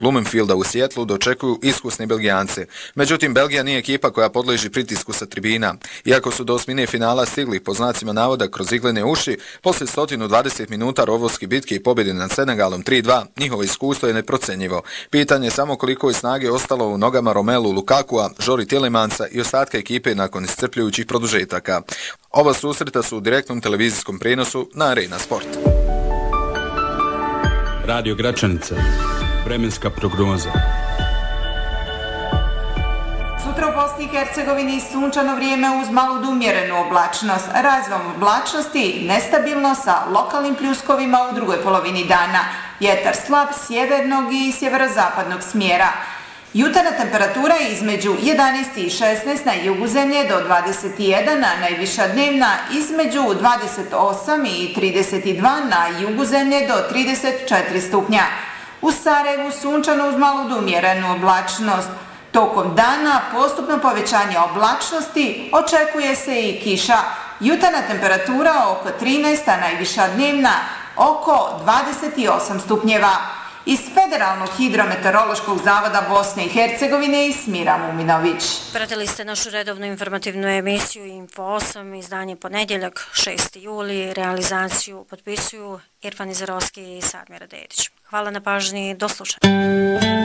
Blumenfielda u Sijetlu dočekuju iskusni Belgijance. Međutim, Belgija nije ekipa koja podleži pritisku sa tribina. Iako su do osmine finala stigli po znacima navoda kroz iglene uši, poslije 120 minuta rovovske bitke i pobjede nad Senegalom 3-2, njihovo iskustvo je neprocenjivo. Pitanje je samo koliko je snage ostalo u nogama Romelu Lukakua, Žori Tillemansa i ostatka ekipe nakon iscrpljujućih produžetaka. Ova susreta su u direktnom televizijskom prenosu na Arena Sport. Radio Gračanica. Vremenska prognoza. Sutra u Bosni i Hercegovini sunčano vrijeme uz malu do umjerenu oblačnost. Razvom oblačnosti nestabilno sa lokalnim pljuskovima u drugoj polovini dana. Vjetar slab sjevernog i sjeverozapadnog smjera. Jutarnja temperatura je između 11 i 16 na jugu zemlje do 21, a najviša dnevna između 28 i 32 na jugu zemlje do 34 stupnja. U Sarajevu sunčano uz malu do umjerenu oblačnost. Tokom dana postupno povećanje oblačnosti, očekuje se i kiša. Jutarnja temperatura oko 13, a najviša dnevna oko 28 stupnjeva. Iz Federalnog hidrometeorološkog zavoda Bosne i Hercegovine i Smira Muminović. Pratili ste našu redovnu informativnu emisiju Info 8, izdanje ponedjeljak 6. juli. Realizaciju potpisuju Irfan Izerovski i Sadmira Dedić. Hvala na pažnji, do slušanja.